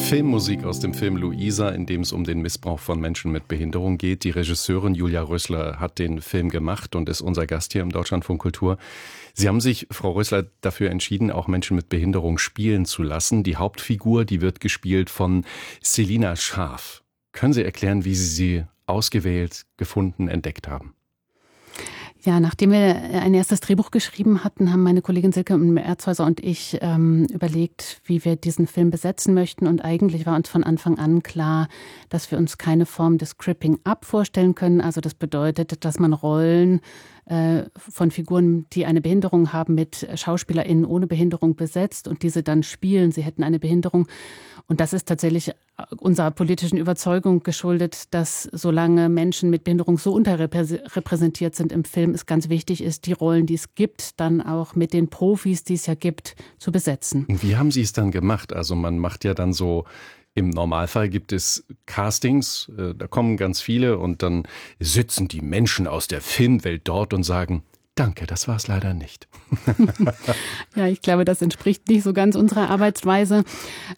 Filmmusik aus dem Film Luisa, in dem es um den Missbrauch von Menschen mit Behinderung geht. Die Regisseurin Julia Rösler hat den Film gemacht und ist unser Gast hier im Deutschlandfunk Kultur. Sie haben sich, Frau Rösler, dafür entschieden, auch Menschen mit Behinderung spielen zu lassen. Die Hauptfigur, die wird gespielt von Selina Schaaf. Können Sie erklären, wie Sie sie ausgewählt, gefunden, entdeckt haben? Ja, nachdem wir ein erstes Drehbuch geschrieben hatten, haben meine Kollegin Silke Erzhäuser und ich überlegt, wie wir diesen Film besetzen möchten. Und eigentlich war uns von Anfang an klar, dass wir uns keine Form des Cripping-up vorstellen können. Also das bedeutet, dass man Rollen von Figuren, die eine Behinderung haben, mit SchauspielerInnen ohne Behinderung besetzt und diese dann spielen. Sie hätten eine Behinderung. Und das ist tatsächlich unserer politischen Überzeugung geschuldet, dass solange Menschen mit Behinderung so unterrepräsentiert sind im Film, es ganz wichtig ist, die Rollen, die es gibt, dann auch mit den Profis, die es ja gibt, zu besetzen. Und wie haben Sie es dann gemacht? Also man macht ja dann so, im Normalfall gibt es Castings, da kommen ganz viele und dann sitzen die Menschen aus der Filmwelt dort und sagen, danke, das war es leider nicht. Ja, ich glaube, das entspricht nicht so ganz unserer Arbeitsweise.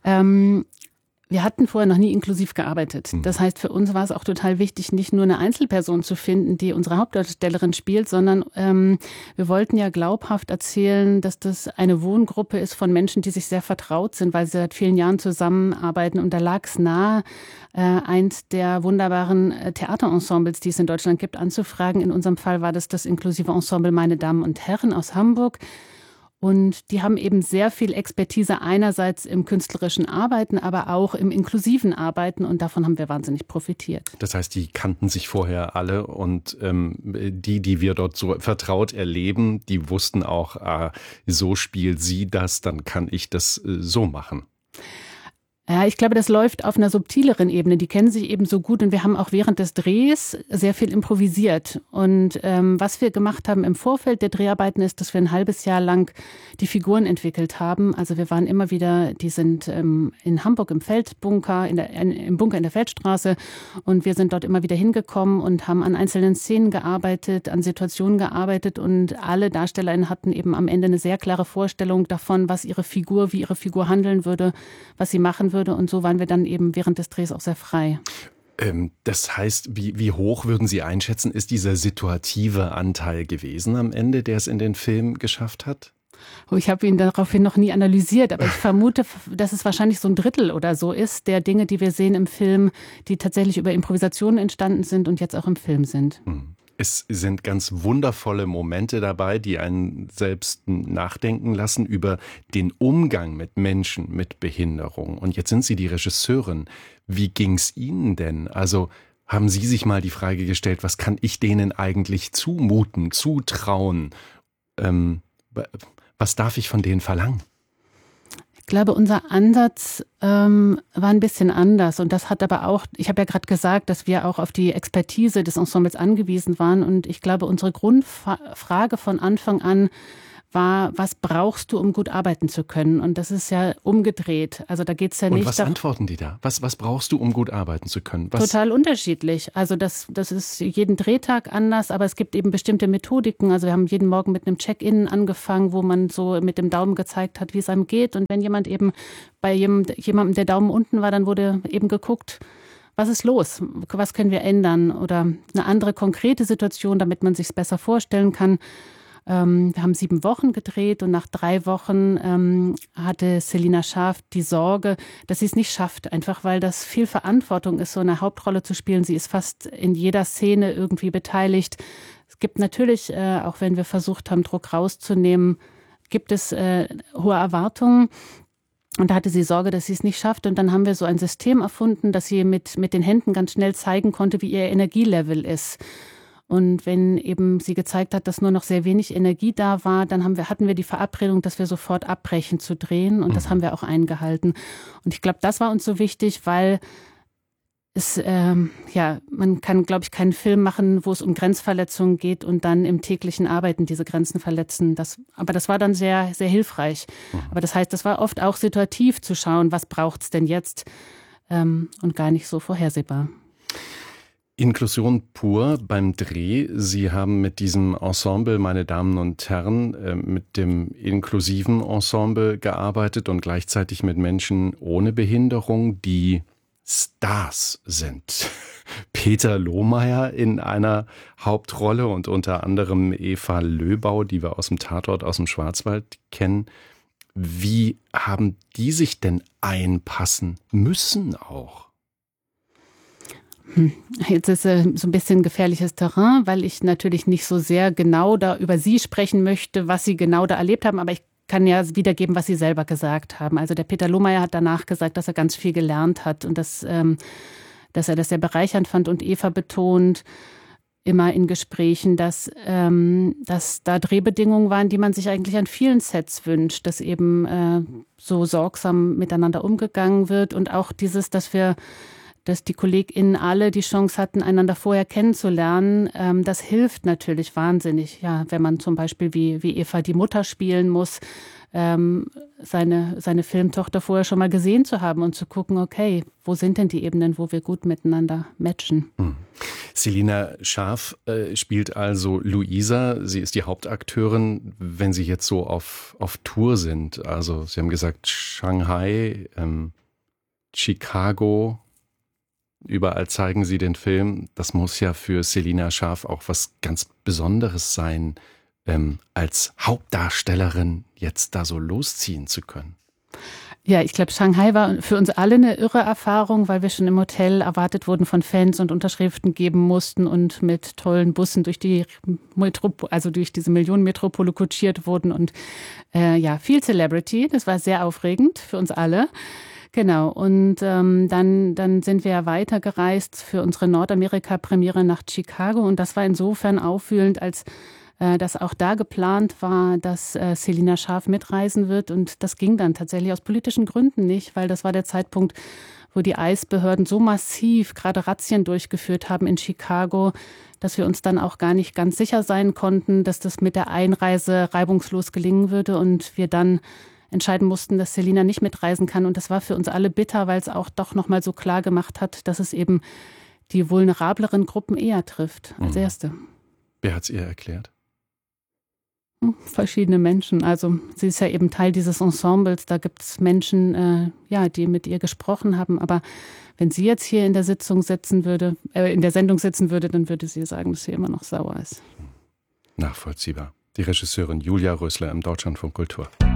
Wir hatten vorher noch nie inklusiv gearbeitet. Das heißt, für uns war es auch total wichtig, nicht nur eine Einzelperson zu finden, die unsere Hauptdarstellerin spielt, sondern wir wollten ja glaubhaft erzählen, dass das eine Wohngruppe ist von Menschen, die sich sehr vertraut sind, weil sie seit vielen Jahren zusammenarbeiten. Und da lag es nahe, eins der wunderbaren Theaterensembles, die es in Deutschland gibt, anzufragen. In unserem Fall war das inklusive Ensemble Meine Damen und Herren aus Hamburg. Und die haben eben sehr viel Expertise einerseits im künstlerischen Arbeiten, aber auch im inklusiven Arbeiten. Und davon haben wir wahnsinnig profitiert. Das heißt, die kannten sich vorher alle und die wir dort so vertraut erleben, die wussten auch, so spielt sie das, dann kann ich das so machen. Ja, ich glaube, das läuft auf einer subtileren Ebene. Die kennen sich eben so gut und wir haben auch während des Drehs sehr viel improvisiert. Und was wir gemacht haben im Vorfeld der Dreharbeiten ist, dass wir ein halbes Jahr lang die Figuren entwickelt haben. Also wir waren immer wieder, die sind in Hamburg im Feldbunker, im Bunker in der Feldstraße und wir sind dort immer wieder hingekommen und haben an einzelnen Szenen gearbeitet, an Situationen gearbeitet und alle DarstellerInnen hatten eben am Ende eine sehr klare Vorstellung davon, wie ihre Figur handeln würde, was sie machen würde. Und so waren wir dann eben während des Drehs auch sehr frei. Das heißt, wie hoch würden Sie einschätzen, ist dieser situative Anteil gewesen am Ende, der es in den Film geschafft hat? Oh, ich habe ihn daraufhin noch nie analysiert, aber ich vermute, dass es wahrscheinlich so 1/3 oder so ist, der Dinge, die wir sehen im Film, die tatsächlich über Improvisationen entstanden sind und jetzt auch im Film sind. Es sind ganz wundervolle Momente dabei, die einen selbst nachdenken lassen über den Umgang mit Menschen mit Behinderung. Und jetzt sind Sie die Regisseurin. Wie ging's Ihnen denn? Also haben Sie sich mal die Frage gestellt, was kann ich denen eigentlich zumuten, zutrauen? Was darf ich von denen verlangen? Ich glaube, unser Ansatz war ein bisschen anders und das hat aber auch, ich habe ja gerade gesagt, dass wir auch auf die Expertise des Ensembles angewiesen waren und ich glaube, unsere Grundfrage von Anfang an war, was brauchst du, um gut arbeiten zu können? Und das ist ja umgedreht. Also da geht's ja nicht. Und was antworten die da? Was brauchst du, um gut arbeiten zu können? Total unterschiedlich. Also das ist jeden Drehtag anders, aber es gibt eben bestimmte Methodiken. Also wir haben jeden Morgen mit einem Check-in angefangen, wo man so mit dem Daumen gezeigt hat, wie es einem geht. Und wenn jemand eben bei jemandem der Daumen unten war, dann wurde eben geguckt, was ist los? Was können wir ändern? Oder eine andere konkrete Situation, damit man sich es besser vorstellen kann. Wir haben 7 Wochen gedreht und nach 3 Wochen hatte Selina Schaaf die Sorge, dass sie es nicht schafft. Einfach weil das viel Verantwortung ist, so eine Hauptrolle zu spielen. Sie ist fast in jeder Szene irgendwie beteiligt. Es gibt natürlich, auch wenn wir versucht haben, Druck rauszunehmen, gibt es hohe Erwartungen. Und da hatte sie Sorge, dass sie es nicht schafft. Und dann haben wir so ein System erfunden, dass sie mit den Händen ganz schnell zeigen konnte, wie ihr Energielevel ist. Und wenn eben sie gezeigt hat, dass nur noch sehr wenig Energie da war, dann hatten wir die Verabredung, dass wir sofort abbrechen zu drehen. Und das haben wir auch eingehalten. Und ich glaube, das war uns so wichtig, weil man kann, glaube ich, keinen Film machen, wo es um Grenzverletzungen geht und dann im täglichen Arbeiten diese Grenzen verletzen. Aber das war dann sehr, sehr hilfreich. Aber das heißt, das war oft auch situativ zu schauen, was braucht's denn jetzt und gar nicht so vorhersehbar. Inklusion pur beim Dreh. Sie haben mit diesem Ensemble, meine Damen und Herren, mit dem inklusiven Ensemble gearbeitet und gleichzeitig mit Menschen ohne Behinderung, die Stars sind. Peter Lohmeier in einer Hauptrolle und unter anderem Eva Löbau, die wir aus dem Tatort aus dem Schwarzwald kennen. Wie haben die sich denn einpassen müssen auch? Jetzt ist so ein bisschen gefährliches Terrain, weil ich natürlich nicht so sehr genau da über sie sprechen möchte, was sie genau da erlebt haben, aber ich kann ja wiedergeben, was sie selber gesagt haben. Also der Peter Lohmeier hat danach gesagt, dass er ganz viel gelernt hat und dass er das sehr bereichernd fand, und Eva betont immer in Gesprächen, dass da Drehbedingungen waren, die man sich eigentlich an vielen Sets wünscht, dass eben so sorgsam miteinander umgegangen wird, und auch dieses, dass die KollegInnen alle die Chance hatten, einander vorher kennenzulernen. Das hilft natürlich wahnsinnig. Ja, wenn man zum Beispiel wie Eva die Mutter spielen muss, seine Filmtochter vorher schon mal gesehen zu haben und zu gucken, okay, wo sind denn die Ebenen, wo wir gut miteinander matchen. Selina Schaaf spielt also Luisa. Sie ist die Hauptakteurin, wenn Sie jetzt so auf Tour sind. Also Sie haben gesagt Shanghai, Chicago. Überall zeigen Sie den Film. Das muss ja für Selina Schaaf auch was ganz Besonderes sein, als Hauptdarstellerin jetzt da so losziehen zu können. Ja, ich glaube, Shanghai war für uns alle eine irre Erfahrung, weil wir schon im Hotel erwartet wurden von Fans und Unterschriften geben mussten und mit tollen Bussen durch diese Millionenmetropole kutschiert wurden und viel Celebrity. Das war sehr aufregend für uns alle. Genau, und dann sind wir ja weitergereist für unsere Nordamerika-Premiere nach Chicago, und das war insofern aufwühlend, als dass auch da geplant war, dass Selina Schaaf mitreisen wird, und das ging dann tatsächlich aus politischen Gründen nicht, weil das war der Zeitpunkt, wo die ICE-Behörden so massiv gerade Razzien durchgeführt haben in Chicago, dass wir uns dann auch gar nicht ganz sicher sein konnten, dass das mit der Einreise reibungslos gelingen würde, und wir dann entscheiden mussten, dass Selina nicht mitreisen kann. Und das war für uns alle bitter, weil es auch doch nochmal so klar gemacht hat, dass es eben die vulnerableren Gruppen eher trifft als erste. Wer hat es ihr erklärt? Verschiedene Menschen. Also sie ist ja eben Teil dieses Ensembles. Da gibt es Menschen, die mit ihr gesprochen haben. Aber wenn sie jetzt hier in der Sendung sitzen würde, dann würde sie sagen, dass sie immer noch sauer ist. Nachvollziehbar. Die Regisseurin Julia Rösler im Deutschlandfunk Kultur.